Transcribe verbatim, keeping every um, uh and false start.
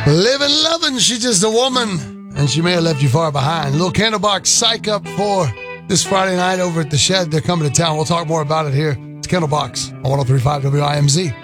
Living, loving, she's just a woman, and she may have left you far behind. Little Candlebox Psych Up for this Friday night over at the Shed. They're coming to town. We'll talk more about it here. It's Candlebox on one oh three point five W I M Z.